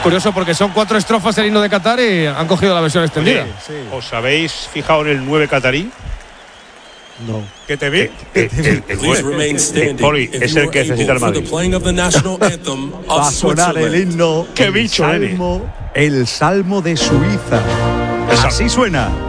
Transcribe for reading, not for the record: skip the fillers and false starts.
curioso porque son 4 estrofas el himno de Qatar y han cogido la versión extendida. Oye, sí. ¿Os habéis fijado en el 9 catarí? No. ¿Qué te vi? Poli, es el que necesita el Madrid. Va a sonar el himno. ¡Qué bicho, el salmo de Suiza. Así suena.